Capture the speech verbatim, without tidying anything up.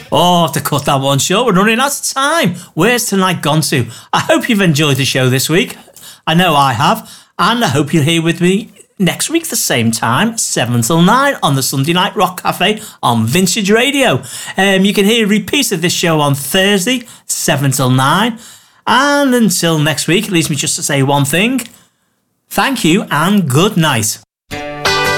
Oh, I have to cut that one short. We're running out of time. Where's tonight gone to? I hope you've enjoyed the show this week. I know I have. And I hope you're here with me next week, the same time, seven till nine on the Sunday Night Rock Cafe on Vintage Radio. Um, you can hear repeats of this show on Thursday, seven till nine. And until next week, it leaves me just to say one thing. Thank you and good night.